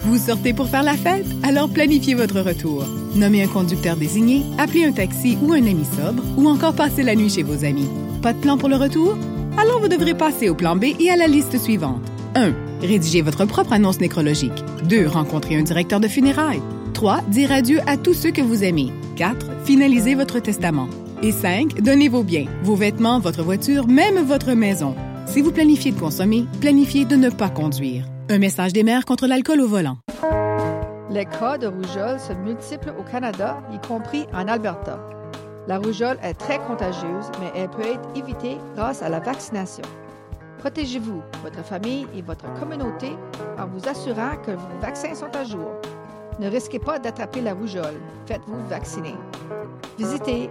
Vous sortez pour faire la fête? Alors planifiez votre retour. Nommez un conducteur désigné, appelez un taxi ou un ami sobre, ou encore passez la nuit chez vos amis. Pas de plan pour le retour? Alors vous devrez passer au plan B et à la liste suivante. 1. Rédigez votre propre annonce nécrologique. 2. Rencontrer un directeur de funérailles. 3. Dire adieu à tous ceux que vous aimez. 4. Finalisez votre testament. Et 5. Donnez vos biens, vos vêtements, votre voiture, même votre maison. Si vous planifiez de consommer, planifiez de ne pas conduire. Un message des maires contre l'alcool au volant. Les cas de rougeole se multiplient au Canada, y compris en Alberta. La rougeole est très contagieuse, mais elle peut être évitée grâce à la vaccination. Protégez-vous, votre famille et votre communauté en vous assurant que vos vaccins sont à jour. Ne risquez pas d'attraper la rougeole. Faites-vous vacciner. Visitez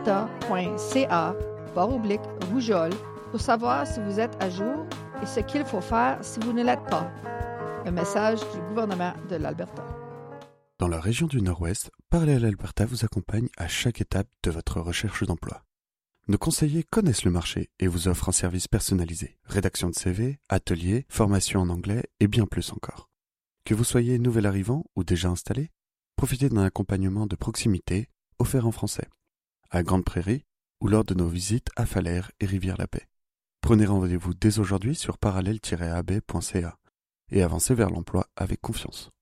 alberta.ca/rougeole pour savoir si vous êtes à jour et ce qu'il faut faire si vous ne l'êtes pas. Un message du gouvernement de l'Alberta. Dans la région du Nord-Ouest, Parler à l'Alberta vous accompagne à chaque étape de votre recherche d'emploi. Nos conseillers connaissent le marché et vous offrent un service personnalisé. Rédaction de CV, ateliers, formation en anglais et bien plus encore. Que vous soyez nouvel arrivant ou déjà installé, profitez d'un accompagnement de proximité offert en français, à Grande Prairie ou lors de nos visites à Falaise et Rivière-la-Paix. Prenez rendez-vous dès aujourd'hui sur parallèle-ab.ca et avancez vers l'emploi avec confiance.